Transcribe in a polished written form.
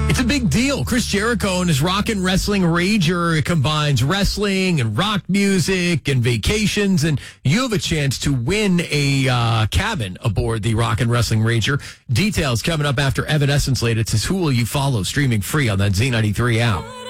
It's a big deal. Chris Jericho and his Rock and Wrestling Rager. It combines wrestling and rock music and vacations, and you have a chance to win a cabin aboard the Rock and Wrestling Rager. Details coming up after Evanescence later. It says, Who Will You Follow? Streaming free on that Z93 app.